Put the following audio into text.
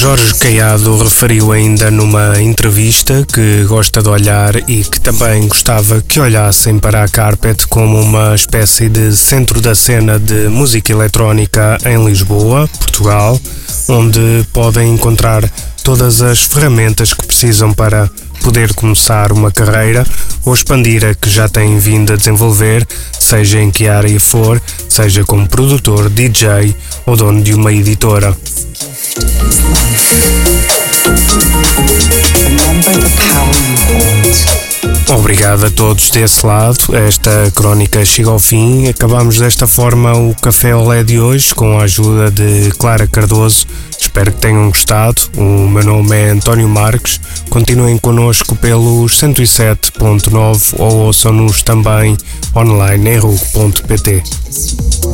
Jorge Caiado referiu ainda numa entrevista que gosta de olhar e que também gostava que olhassem para a Carpet como uma espécie de centro da cena de música eletrónica em Lisboa, Portugal, onde podem encontrar todas as ferramentas que precisam para poder começar uma carreira ou expandir a que já têm vindo a desenvolver, seja em que área for, seja como produtor, DJ ou dono de uma editora. Obrigado a todos desse lado. Esta crónica chega ao fim. Acabamos desta forma o Café Olé de hoje com a ajuda de Clara Cardoso. Espero que tenham gostado. O meu nome é António Marques. Continuem connosco pelos 107.9 ou ouçam-nos também online em RUC.pt.